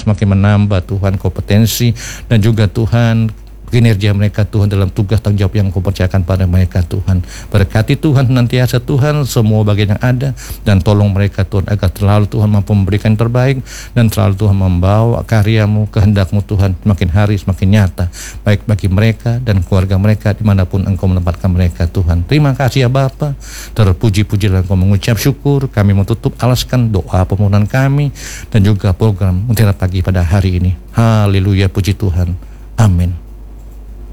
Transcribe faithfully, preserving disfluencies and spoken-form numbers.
semakin menambah Tuhan kompetensi dan juga Tuhan kinerja mereka Tuhan dalam tugas tanggung jawab yang Kau percayakan pada mereka Tuhan. Berkati Tuhan senantiasa Tuhan semua bagian yang ada, dan tolong mereka Tuhan agar selalu Tuhan mampu memberikan yang terbaik, dan selalu Tuhan membawa karya-Mu, kehendak-Mu Tuhan semakin hari semakin nyata, baik bagi mereka dan keluarga mereka dimanapun Engkau menempatkan mereka Tuhan. Terima kasih ya Bapa, terpuji-puji dan Engkau mengucap syukur. Kami menutup alaskan doa permohonan kami dan juga program Mutiara Pagi pada hari ini. Haleluya, puji Tuhan. Amin.